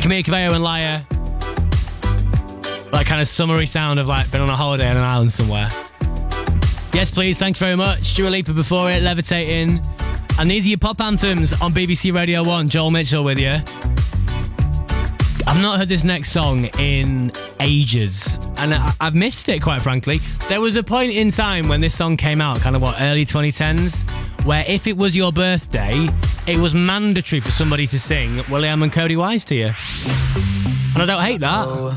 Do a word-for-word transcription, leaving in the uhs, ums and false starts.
Camila Cabello and Liar. That kind of summery sound of like been on a holiday on an island somewhere. Yes, please. Thank you very much. Dua Lipa before it, Levitating. And these are your pop anthems on B B C Radio one. Joel Mitchell with you. I've not heard this next song in ages, and I- I've missed it, quite frankly. There was a point in time when this song came out, kind of what, early twenty tens, where if it was your birthday, it was mandatory for somebody to sing William and Cody Wise to you. And I don't hate that.